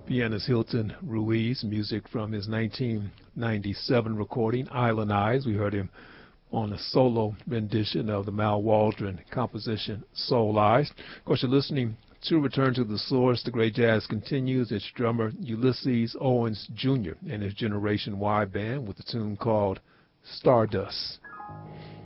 Pianist Hilton Ruiz, music from his 1997 recording, Island Eyes. We heard him on a solo rendition of the Mal Waldron composition, Soul Eyes. Of course, you're listening to Return to the Source. The great jazz continues. It's drummer Ulysses Owens Jr. and his Generation Y band with a tune called Stardust.